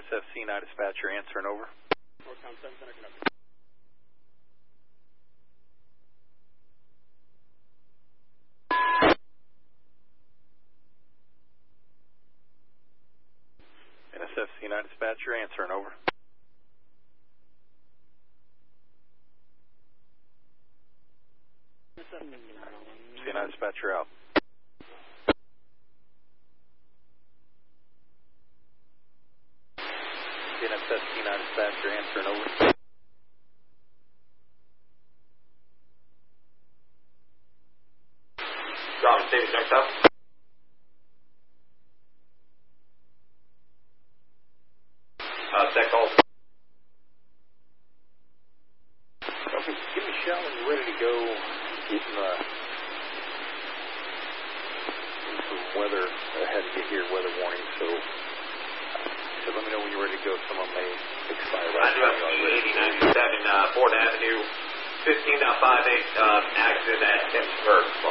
NSFC 9 dispatcher answering over. Northbound 7 Center conductor. NSFC 9 dispatcher answering over. C9 dispatcher out. NSFC 9 dispatcher answering over. Robin Stevens next up. Tech hold. Okay, give me a shout when you're ready to go. Getting some weather ahead of you here, weather warning. So let me know when you're ready to go. Some of them may expire right now. 8097 4th Avenue, 15.58 accident at Timsburg.